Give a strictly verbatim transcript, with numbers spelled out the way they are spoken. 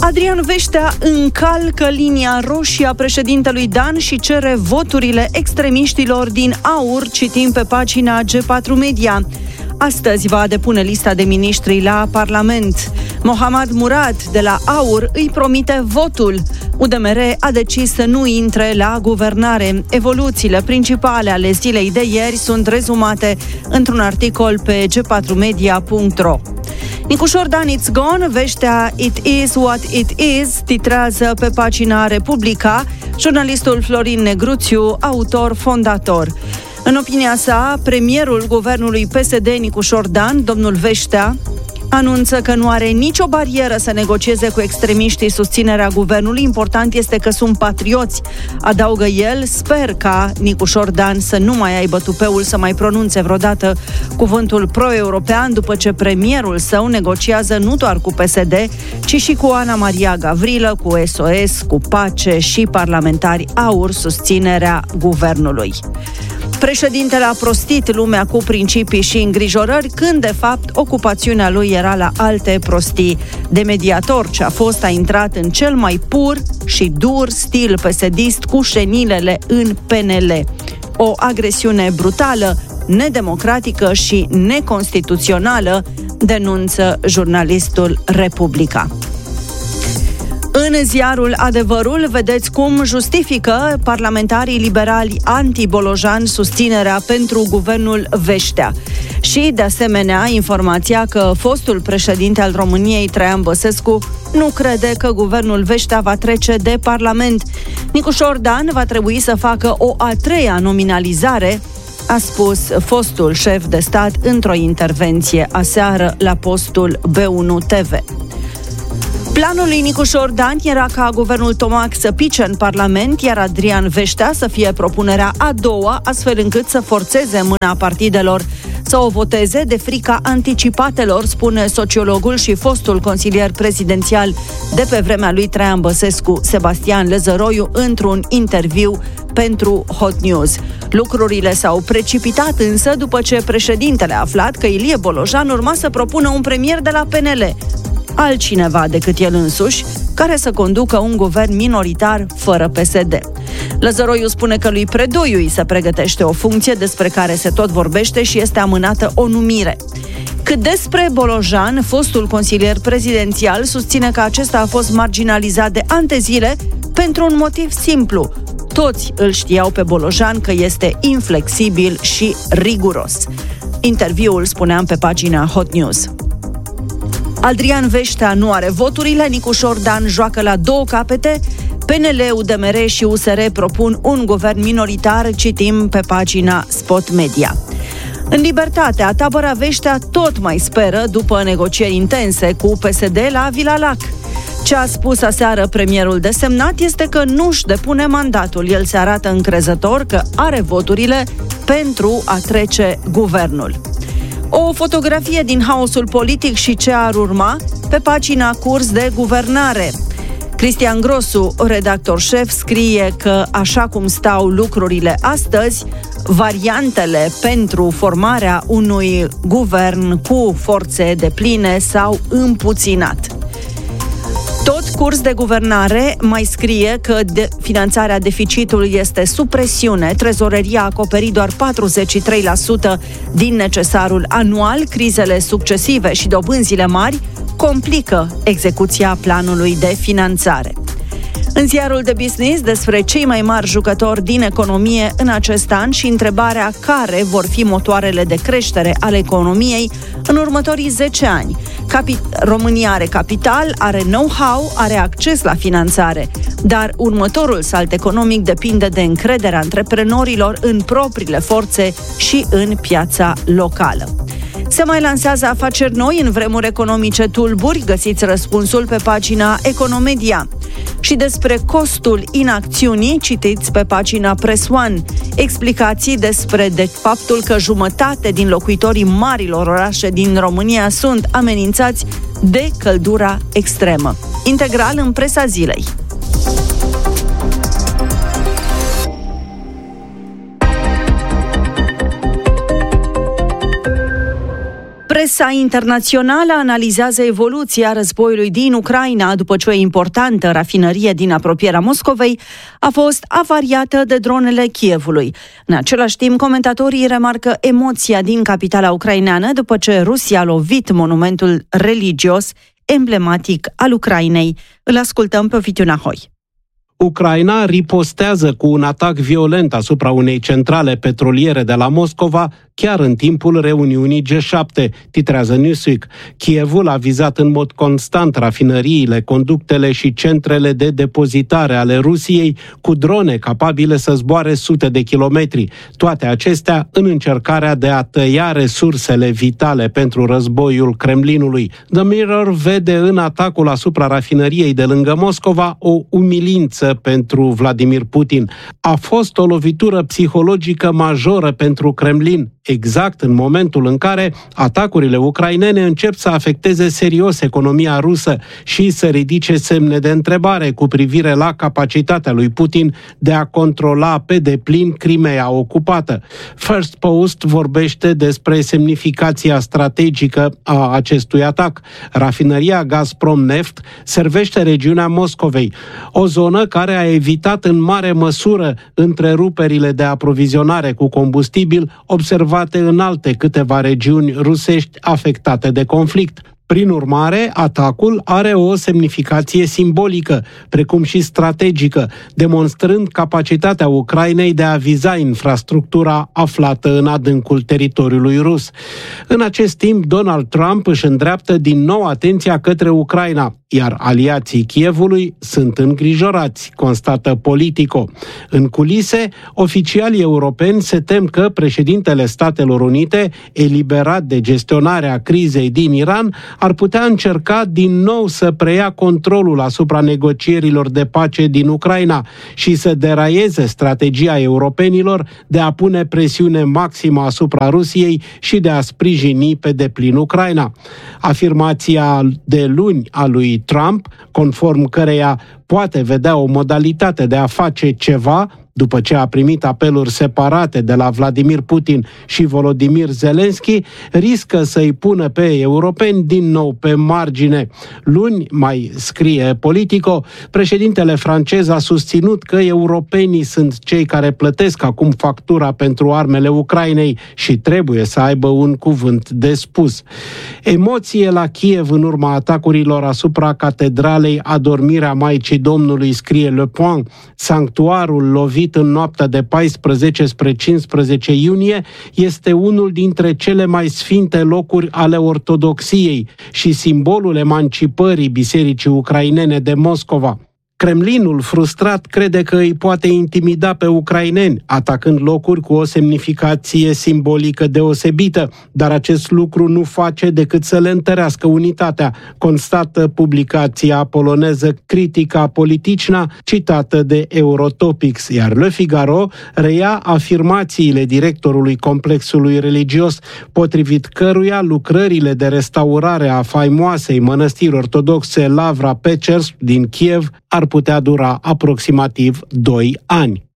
Adrian Veștea încalcă linia roșie a președintelui Dan și cere voturile extremiștilor din AUR, citim pe pagina G patru Media. Astăzi va depune lista de miniștri la Parlament. Mohamed Murad de la AUR îi promite votul. U D M R a decis să nu intre la guvernare. Evoluțiile principale ale zilei de ieri sunt rezumate într-un articol pe g patru media punct ro. Nicușor Dan it's gone, Veștea it is what it is, titrează pe pagina Republica jurnalistul Florin Negruțiu, autor fondator. În opinia sa, premierul guvernului P S D Nicușor Dan, domnul Veștea, anunță că nu are nicio barieră să negocieze cu extremiștii susținerea guvernului. Important este că sunt patrioți, adaugă el. Sper ca Nicușor Dan să nu mai aibă tupeul să mai pronunțe vreodată cuvântul pro-european după ce premierul său negociază nu doar cu P S D, ci și cu Ana Maria Gavrilă, cu S O S, cu Pace și parlamentari AUR susținerea guvernului. Președintele a prostit lumea cu principii și îngrijorări, când, de fapt, ocupațiunea lui era la alte prostii. De mediator ce a fost, a intrat în cel mai pur și dur stil pesedist cu șenilele în P N L. O agresiune brutală, nedemocratică și neconstituțională, denunță jurnalistul Republica. În ziarul Adevărul vedeți cum justifică parlamentarii liberali anti-Bolojan susținerea pentru guvernul Veștea. Și, de asemenea, informația că fostul președinte al României, Traian Băsescu, nu crede că guvernul Veștea va trece de Parlament. Nicușor Dan va trebui să facă o a treia nominalizare, a spus fostul șef de stat într-o intervenție aseară la postul B unu T V. Planul lui Nicușor Dan era ca guvernul Tomac să pice în Parlament, iar Adrian Veștea să fie propunerea a doua, astfel încât să forțeze mâna partidelor să o voteze de frica anticipatelor, spune sociologul și fostul consilier prezidențial de pe vremea lui Traian Băsescu, Sebastian Lăzăroiu, într-un interviu pentru Hot News. Lucrurile s-au precipitat însă după ce președintele a aflat că Ilie Bolojan urma să propună un premier de la P N L, altcineva decât el însuși, care să conducă un guvern minoritar fără P S D. Lăzăroiu spune că lui Predoiu îi se pregătește o funcție despre care se tot vorbește și este amânată o numire. Cât despre Bolojan, fostul consilier prezidențial susține că acesta a fost marginalizat de ani de zile pentru un motiv simplu. Toți îl știau pe Bolojan că este inflexibil și riguros. Interviul spuneam pe pagina Hot News. Adrian Veștea nu are voturile, Nicușor Dan joacă la două capete, P N L, U D M R și U S R propun un guvern minoritar, citim pe pagina Spot Media. În Libertatea, tabăra Veștea tot mai speră după negocieri intense cu P S D la Vila Lac. Ce a spus aseară premierul desemnat este că nu-și depune mandatul. El se arată încrezător că are voturile pentru a trece guvernul. O fotografie din haosul politic și ce ar urma pe pagina Curs de Guvernare. Cristian Grosu, redactor șef, scrie că, așa cum stau lucrurile astăzi, variantele pentru formarea unui guvern cu forțe depline s-au împuținat. Tot Curs de Guvernare mai scrie că de finanțarea deficitului este sub presiune, trezoreria a acoperit doar patruzeci și trei la sută din necesarul anual, crizele succesive și dobânzile mari complică execuția planului de finanțare. În ziarul de Business, despre cei mai mari jucători din economie în acest an și întrebarea care vor fi motoarele de creștere ale economiei în următorii zece ani. Capi- România are capital, are know-how, are acces la finanțare, dar următorul salt economic depinde de încrederea antreprenorilor în propriile forțe și în piața locală. Se mai lansează afaceri noi în vremuri economice tulburi, găsiți răspunsul pe pagina Economedia. Și despre costul inacțiunii, citiți pe pagina Press One. Explicații despre de faptul că jumătate din locuitorii marilor orașe din România sunt amenințați de căldura extremă. Integral în presa zilei. Presa internațională analizează evoluția războiului din Ucraina după ce o importantă rafinărie din apropierea Moscovei a fost avariată de dronele Kievului. În același timp, comentatorii remarcă emoția din capitala ucraineană după ce Rusia a lovit monumentul religios emblematic al Ucrainei. Îl ascultăm pe Ovidiu Nahoi. Ucraina ripostează cu un atac violent asupra unei centrale petroliere de la Moscova, chiar în timpul reuniunii G șapte, titrează Newsweek. Kievul a vizat în mod constant rafinăriile, conductele și centrele de depozitare ale Rusiei cu drone capabile să zboare sute de kilometri. Toate acestea în încercarea de a tăia resursele vitale pentru războiul Kremlinului. The Mirror vede în atacul asupra rafinăriei de lângă Moscova o umilință pentru Vladimir Putin. A fost o lovitură psihologică majoră pentru Kremlin, exact în momentul în care atacurile ucrainene încep să afecteze serios economia rusă și să ridice semne de întrebare cu privire la capacitatea lui Putin de a controla pe deplin Crimeea ocupată. First Post vorbește despre semnificația strategică a acestui atac. Rafinăria Gazprom Neft servește regiunea Moscovei, o zonă care a evitat în mare măsură întreruperile de aprovizionare cu combustibil observate în alte câteva regiuni rusești afectate de conflict. Prin urmare, atacul are o semnificație simbolică, precum și strategică, demonstrând capacitatea Ucrainei de a viza infrastructura aflată în adâncul teritoriului rus. În acest timp, Donald Trump își îndreaptă din nou atenția către Ucraina, iar aliații Kievului sunt îngrijorați, constată Politico. În culise, oficialii europeni se tem că președintele Statelor Unite, eliberat de gestionarea crizei din Iran, ar putea încerca din nou să preia controlul asupra negocierilor de pace din Ucraina și să deraieze strategia europenilor de a pune presiune maximă asupra Rusiei și de a sprijini pe deplin Ucraina. Afirmația de luni a lui Trump, conform căreia poate vedea o modalitate de a face ceva, după ce a primit apeluri separate de la Vladimir Putin și Volodymyr Zelensky, riscă să-i pună pe europeni din nou pe margine. Luni, mai scrie Politico, președintele francez a susținut că europenii sunt cei care plătesc acum factura pentru armele Ucrainei și trebuie să aibă un cuvânt de spus. Emoție la Kiev în urma atacurilor asupra catedralei Adormirea Maicii Domnului, scrie Le Point. Sanctuarul lovit în noaptea de paisprezece spre cincisprezece iunie este unul dintre cele mai sfinte locuri ale ortodoxiei și simbolul emancipării bisericii ucrainene de Moscova. Kremlinul, frustrat, crede că îi poate intimida pe ucraineni, atacând locuri cu o semnificație simbolică deosebită, dar acest lucru nu face decât să le întărească unitatea, constată publicația poloneză Critica Politicna, citată de Eurotopics, iar Le Figaro reia afirmațiile directorului complexului religios, potrivit căruia lucrările de restaurare a faimoasei mănăstiri ortodoxe Lavra Pechers din Kiev ar putea dura aproximativ doi ani.